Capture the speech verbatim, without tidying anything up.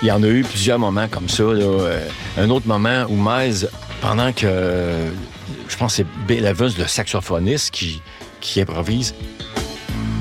il y en a eu plusieurs moments comme ça. Là. Euh, un autre moment où Miles, pendant que, euh, je pense que c'est Bill Evans, le saxophoniste, qui, qui improvise,